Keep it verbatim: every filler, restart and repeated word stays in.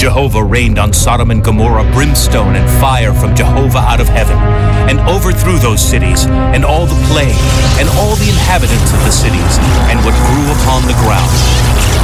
Jehovah rained on Sodom and Gomorrah brimstone and fire from Jehovah out of heaven, and overthrew those cities, and all the plain, and all the inhabitants of the cities, and what grew upon the ground.